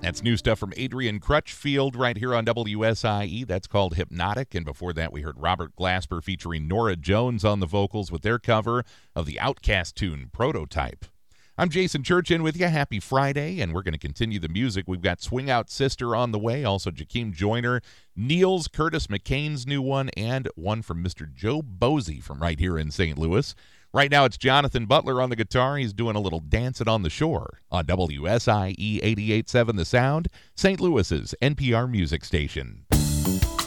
That's new stuff from Adrian Crutchfield right here on WSIE. That's called Hypnotic. And before that, we heard Robert Glasper featuring Norah Jones on the vocals with their cover of the Outkast tune, Prototype. I'm Jason Church in with you. Happy Friday, and we're going to continue the music. We've got Swing Out Sister on the way, also Jakeem Joyner, Niels, Curtis McCain's new one, and one from Mr. Joe Bosey from right here in St. Louis. Right now, it's Jonathan Butler on the guitar. He's doing a little Dancing on the Shore on WSIE 88.7 The Sound, St. Louis's NPR music station.